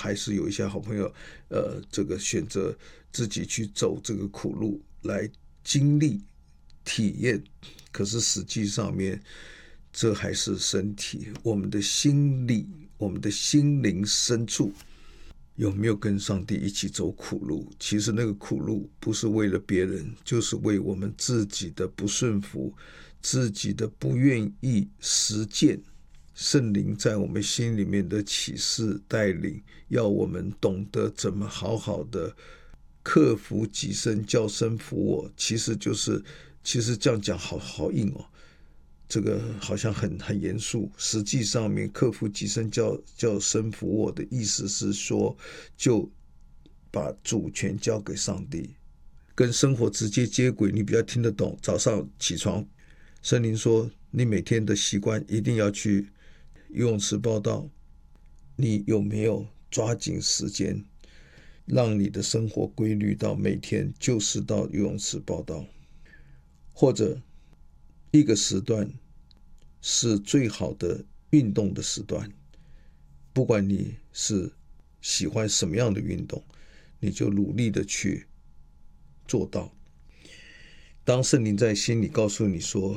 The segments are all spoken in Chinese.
还是有一些好朋友这个选择自己去走这个苦路来经历体验，可是实际上面这还是身体，我们的心理，我们的心灵深处有没有跟上帝一起走苦路？其实那个苦路不是为了别人，就是为我们自己的不顺服，自己的不愿意实践圣灵在我们心里面的启示带领，要我们懂得怎么好好的克服己身，叫身服我。其实这样讲好硬哦，这个好像很严肃。实际上面克服己身，叫身服我的意思是说，就把主权交给上帝，跟生活直接接轨，你比较听得懂。早上起床，圣灵说你每天的习惯一定要去游泳池报道，你有没有抓紧时间让你的生活规律到每天就是到游泳池报道，或者一个时段是最好的运动的时段，不管你是喜欢什么样的运动，你就努力的去做到。当圣灵在心里告诉你说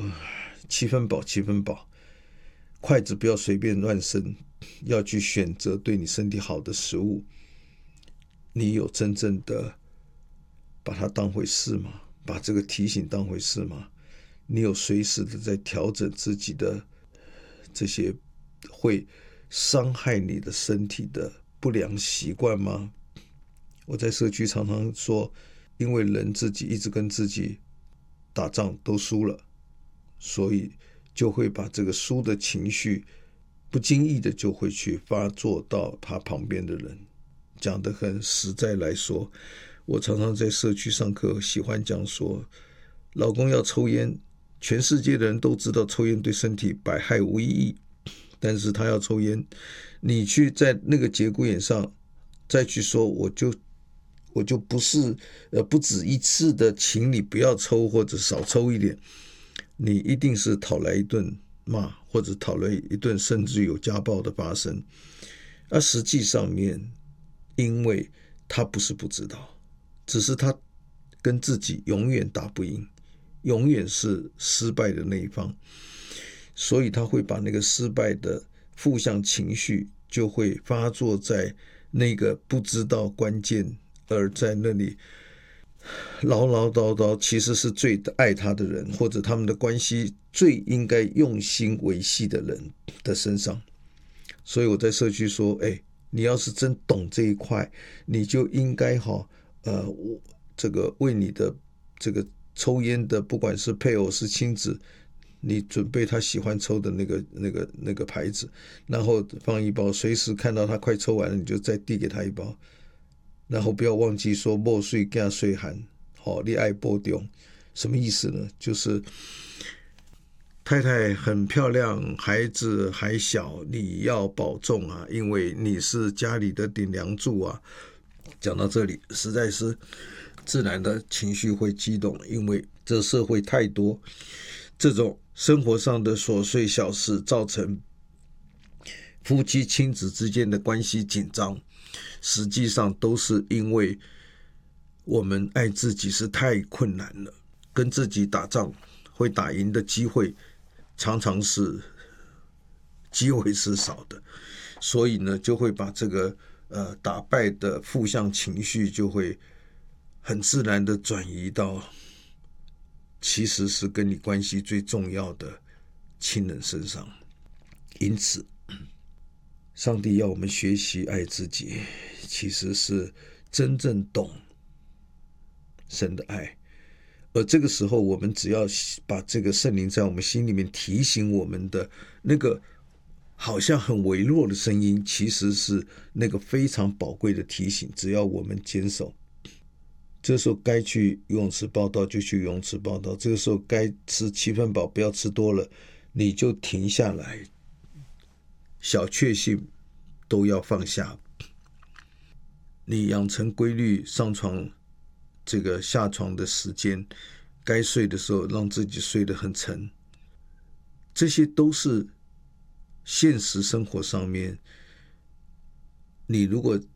7分饱7分饱，筷子不要随便乱伸，要去选择对你身体好的食物，你有真正的把它当回事吗？把这个提醒当回事吗？你有随时的在调整自己的这些会伤害你的身体的不良习惯吗？我在社区常常说，因为人自己一直跟自己打仗都输了，所以就会把这个输的情绪不经意的就会去发作到他旁边的人。讲得很实在来说，我常常在社区上课喜欢讲说，老公要抽烟，全世界的人都知道抽烟对身体百害无一益，但是他要抽烟，你去在那个节骨眼上再去说，我就不是不止一次的请你不要抽或者少抽一点，你一定是讨来一顿骂，或者讨来一顿甚至有家暴的发生。而实际上面，因为他不是不知道，只是他跟自己永远打不赢，永远是失败的那一方，所以他会把那个失败的负向情绪就会发作在那个不知道关键，而在那里唠唠叨叨其实是最爱他的人，或者他们的关系最应该用心维系的人的身上。所以我在社区说，你要是真懂这一块，你就应该这个为你的这个抽烟的，不管是配偶是亲子，你准备他喜欢抽的那个牌子，然后放一包，随时看到他快抽完了，你就再递给他一包，然后不要忘记说没水怕水寒，你爱保重，什么意思呢？就是太太很漂亮，孩子还小，你要保重啊，因为你是家里的顶梁柱啊。讲到这里，实在是自然的情绪会激动，因为这社会太多这种生活上的琐碎小事，造成夫妻亲子之间的关系紧张，实际上都是因为我们爱自己是太困难了，跟自己打仗会打赢的机会常常是机会是少的，所以呢，就会把这个打败的负向情绪就会很自然的转移到其实是跟你关系最重要的亲人身上。因此，上帝要我们学习爱自己，其实是真正懂神的爱。而这个时候，我们只要把这个圣灵在我们心里面提醒我们的那个好像很微弱的声音，其实是那个非常宝贵的提醒。只要我们坚守，这时候该去游泳池报到就去游泳池报到，这个时候该吃7分饱，不要吃多了，你就停下来，小确幸都要放下。你养成规律上床这个下床的时间，该睡的时候让自己睡得很沉，这些都是现实生活上面，你如果